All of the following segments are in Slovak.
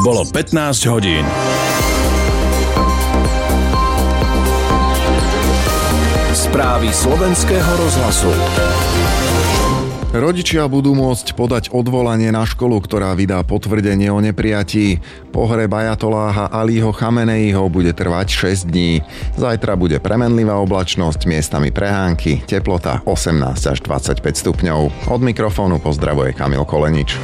Bolo 15 hodín. Správy Slovenského rozhlasu. Rodičia budú môcť podať odvolanie na školu, ktorá vydá potvrdenie o neprijatí. Pohreb ajatoláha Alího Chameneiho bude trvať 6 dní. Zajtra bude premenlivá oblačnosť, miestami prehánky, teplota 18 až 25 stupňov. Od mikrofónu pozdravuje Kamil Kolenič.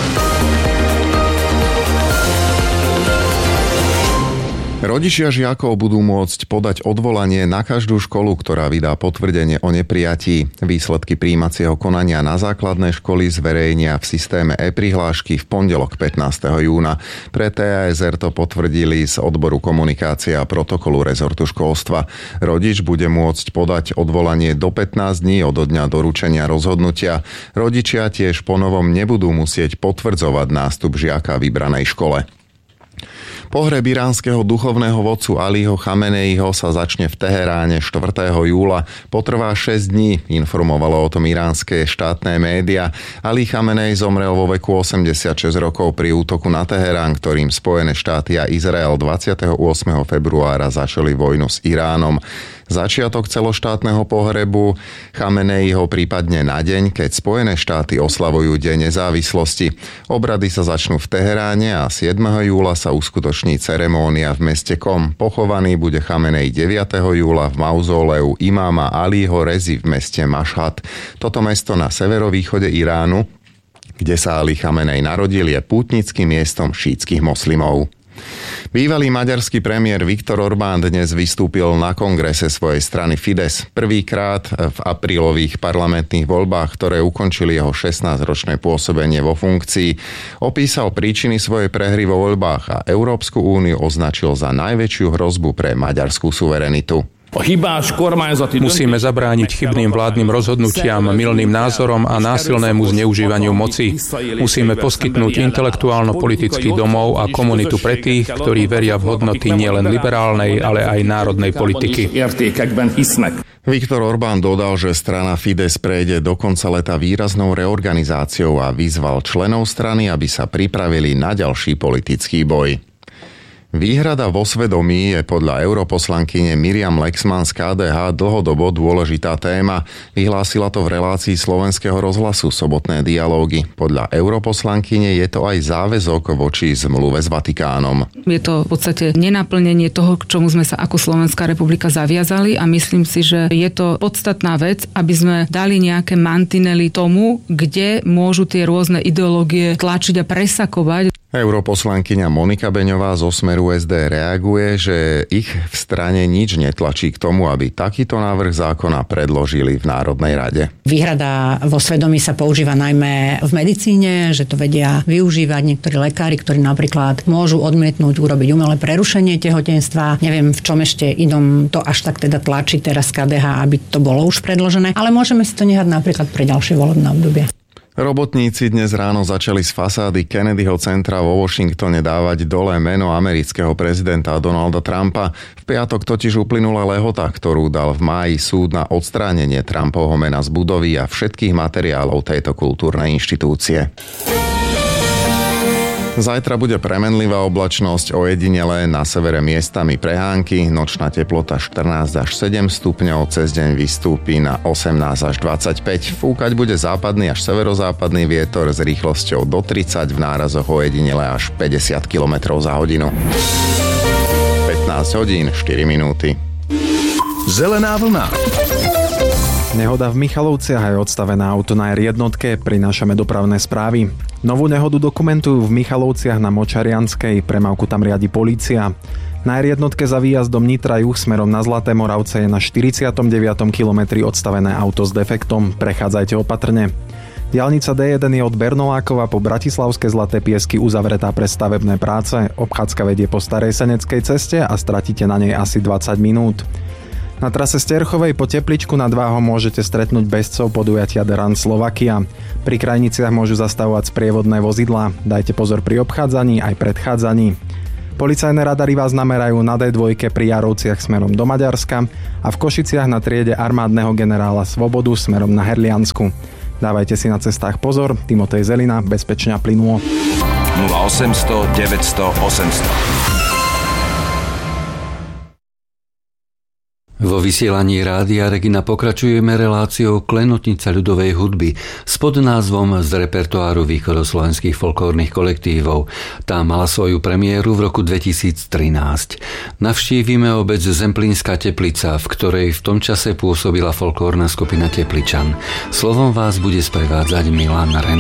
Rodičia žiakov budú môcť podať odvolanie na každú školu, ktorá vydá potvrdenie o neprijatí. Výsledky prijímacieho konania na základné školy zverejnia v systéme e-prihlášky v pondelok 15. júna. Pre TASR to potvrdili z odboru komunikácie a protokolu rezortu školstva. Rodič bude môcť podať odvolanie do 15 dní od dňa doručenia rozhodnutia. Rodičia tiež ponovom nebudú musieť potvrdzovať nástup žiaka vybranej škole. Pohreb iránskeho duchovného vodcu Alího Chameneiho sa začne v Teheráne 4. júla. Potrvá 6 dní, informovalo o tom iránske štátne média. Alí Chamenei zomrel vo veku 86 rokov pri útoku na Teherán, ktorým Spojené štáty a Izrael 28. februára začali vojnu s Iránom. Začiatok celoštátneho pohrebu Chameneiho prípadne na deň, keď Spojené štáty oslavujú Deň nezávislosti. Obrady sa začnú v Teheráne a 7. júla sa uskutoční ceremónia v meste Kom. Pochovaný bude Chamenei 9. júla v mauzóleu imáma Alího Rezi v meste Mašhad. Toto mesto na severovýchode Iránu, kde sa Alí Chamenei narodil, je pútnickým miestom šítskych moslimov. Bývalý maďarský premiér Viktor Orbán dnes vystúpil na kongrese svojej strany Fidesz. Prvýkrát v aprílových parlamentných voľbách, ktoré ukončili jeho 16-ročné pôsobenie vo funkcii. Opísal príčiny svojej prehry vo voľbách a Európsku úniu označil za najväčšiu hrozbu pre maďarskú suverenitu. Musíme zabrániť chybným vládnym rozhodnutiam, mylným názorom a násilnému zneužívaniu moci. Musíme poskytnúť intelektuálno-politický domov a komunitu pre tých, ktorí veria v hodnoty nielen liberálnej, ale aj národnej politiky. Viktor Orbán dodal, že strana Fidesz prejde do konca leta výraznou reorganizáciou a vyzval členov strany, aby sa pripravili na ďalší politický boj. Výhrada vo svedomí je podľa europoslankyne Miriam Lexman z KDH dlhodobo dôležitá téma. Vyhlásila to v relácii Slovenského rozhlasu Sobotné dialógy. Podľa europoslankyne je to aj záväzok voči zmluve s Vatikánom. Je to v podstate nenaplnenie toho, k čomu sme sa ako Slovenská republika zaviazali a myslím si, že je to podstatná vec, aby sme dali nejaké mantinely tomu, kde môžu tie rôzne ideológie tlačiť a presakovať. Europoslankyňa Monika Beňová zo Smeru SD reaguje, že ich v strane nič netlačí k tomu, aby takýto návrh zákona predložili v Národnej rade. Výhrada vo svedomí sa používa najmä v medicíne, že to vedia využívať niektorí lekári, ktorí napríklad môžu odmietnúť urobiť umelé prerušenie tehotenstva. Neviem, v čom ešte idom to až tak teda tlačiť teraz KDH, aby to bolo už predložené, ale môžeme si to nehať napríklad pre ďalšie volebné obdobie. Robotníci dnes ráno začali z fasády Kennedyho centra vo Washingtone dávať dole meno amerického prezidenta Donalda Trumpa. V piatok totiž uplynula lehota, ktorú dal v máji súd na odstránenie Trumpovho mena z budovy a všetkých materiálov tejto kultúrnej inštitúcie. Zajtra bude premenlivá oblačnosť, ojedinele na severe miestami prehánky, nočná teplota 14 až 7 stupňov, cez deň vystúpi na 18 až 25. Fúkať bude západný až severozápadný vietor s rýchlosťou do 30, v nárazoch ojedinele až 50 km za hodinu. 15 hodín 4 minúty. Zelená vlna. Nehoda v Michalovciach a je odstavená auto na R1, prinášame dopravné správy. Novú nehodu dokumentujú v Michalovciach na Močarianskej, premávku tam riadi polícia. Na R1 za výjazdom Nitra juh smerom na Zlaté Moravce je na 49. kilometri odstavené auto s defektom, prechádzajte opatrne. Diaľnica D1 je od Bernolákova po Bratislavské Zlaté Piesky uzavretá pre stavebné práce, obchádzka vedie po Starej Seneckej ceste a stratíte na nej asi 20 minút. Na trase Sterchovej po Tepličku nad Váhom môžete stretnúť bežcov podujatia The Run Slovakia. Pri krajniciach môžu zastavovať sprievodné vozidlá. Dajte pozor pri obchádzaní aj predchádzaní. Policajné radary vás namerajú na D2 pri Jarovciach smerom do Maďarska a v Košiciach na triede armádneho generála Svobodu smerom na Herliansku. Dávajte si na cestách pozor, Timotej Zelina, bezpečne a plynulo. 0800 900 800. Vo vysielaní Rádia Regina pokračujeme reláciou Klenotnica ľudovej hudby s podnázvom Z repertoáru východoslovenských folklórnych kolektívov. Tá mala svoju premiéru v roku 2013. Navštívime obec Zemplínska Teplica, v ktorej v tom čase pôsobila folklórna skupina Tepličan. Slovom vás bude sprevádzať Milan Ren.